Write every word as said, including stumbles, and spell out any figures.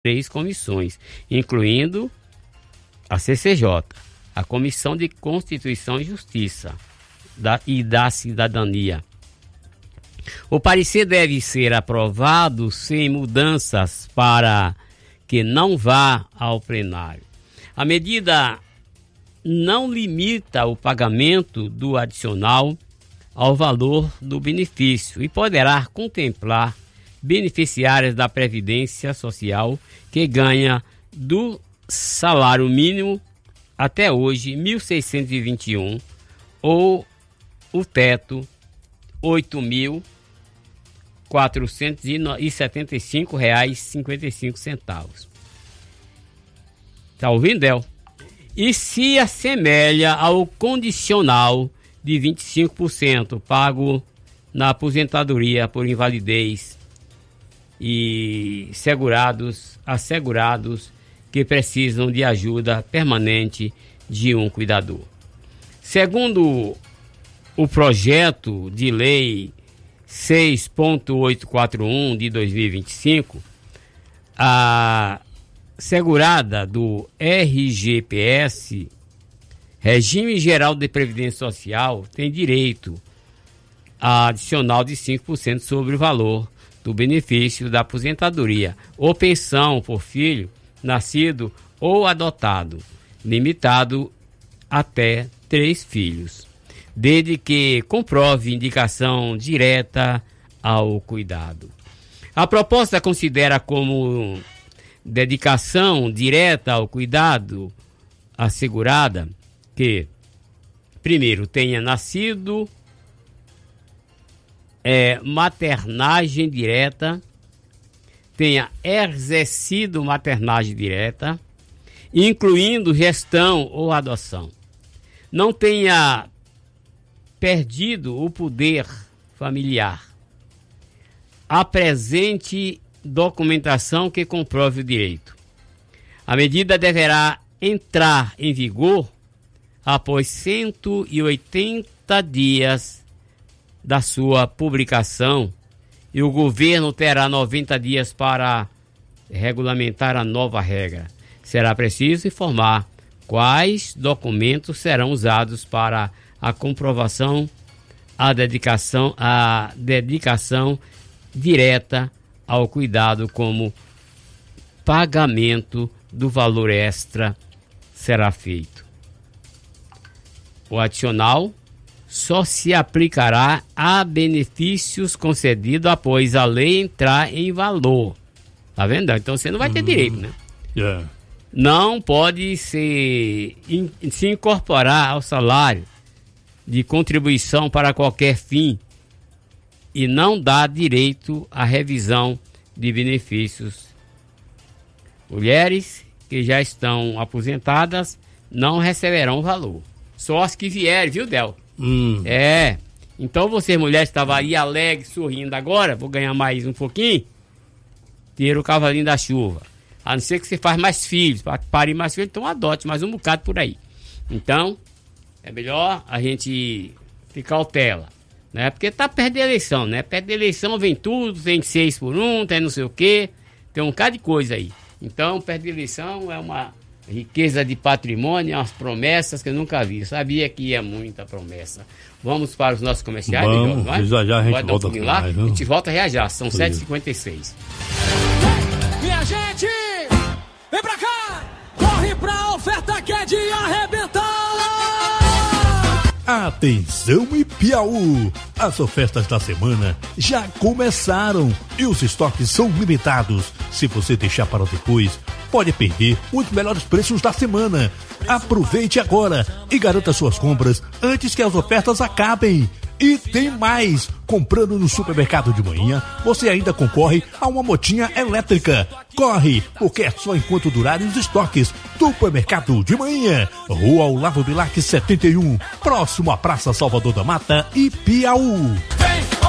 três comissões, incluindo a C C J, a Comissão de Constituição e Justiça da, e da Cidadania. O parecer deve ser aprovado sem mudanças para que não vá ao plenário. A medida não limita o pagamento do adicional ao valor do benefício e poderá contemplar beneficiários da Previdência Social que ganha do salário mínimo até hoje mil seiscentos e vinte e um ou o teto oito mil quatrocentos e setenta e cinco reais e cinquenta e cinco centavos. Tá ouvindo, El? E se assemelha ao condicional de vinte e cinco por cento pago na aposentadoria por invalidez e segurados, assegurados que precisam de ajuda permanente de um cuidador. Segundo o projeto de lei seis ponto oitocentos e quarenta e um de dois mil e vinte e cinco, a segurada do R G P S, Regime Geral de Previdência Social, tem direito a adicional de cinco por cento sobre o valor do benefício da aposentadoria ou pensão por filho nascido ou adotado, limitado até três filhos, desde que comprove indicação direta ao cuidado. A proposta considera como dedicação direta ao cuidado assegurada que, primeiro, tenha nascido é, maternagem direta, tenha exercido maternagem direta, incluindo gestão ou adoção, não tenha perdido o poder familiar, apresente documentação que comprove o direito. A medida deverá entrar em vigor após cento e oitenta dias da sua publicação e o governo terá noventa dias para regulamentar a nova regra. Será preciso informar quais documentos serão usados para a comprovação, a dedicação, a dedicação direta ao cuidado, como pagamento do valor extra será feito. O adicional só se aplicará a benefícios concedidos após a lei entrar em valor. Tá vendo? Então você não vai ter hum, direito, né? Yeah. Não pode se, in, se incorporar ao salário de contribuição para qualquer fim e não dá direito à revisão de benefícios. Mulheres que já estão aposentadas não receberão valor. Só as que vierem, viu, Del? Hum. É. Então você, mulher, estava aí alegre, sorrindo agora, vou ganhar mais um pouquinho, tira o cavalinho da chuva. A não ser que você faz mais filhos, para parir mais filhos, então adote mais um bocado por aí. Então, é melhor a gente ficar cautela, né? Porque tá perto da eleição, né? Perto da eleição vem tudo, vem seis por um, tem não sei o quê, tem um bocado de coisa aí. Então, perto da eleição é uma riqueza de patrimônio, umas promessas que eu nunca vi. Eu sabia que ia muita promessa. Vamos para os nossos comerciais, Vamos, melhor, não é? já já a gente Pode volta um lá, mais, a gente volta já já, são Sim. sete e cinquenta e seis. Minha gente, vem pra cá, corre pra oferta que é de arrebentar. Atenção Ipiaú! As ofertas da semana já começaram e os estoques são limitados. Se você deixar para depois, pode perder os melhores preços da semana. Aproveite agora e garanta suas compras antes que as ofertas acabem. E tem mais! Comprando no supermercado de manhã, você ainda concorre a uma motinha elétrica. Corre, porque é só enquanto durarem os estoques. Supermercado de manhã, Rua Olavo Bilac setenta e um, próximo à Praça Salvador da Mata, Ipiaú.